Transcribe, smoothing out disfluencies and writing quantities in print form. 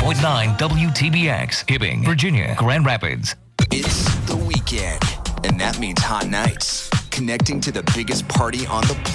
101.9 WTBX, Hibbing, Virginia, Grand Rapids. It's the weekend, and that means hot nights. Connecting to the biggest party on the planet.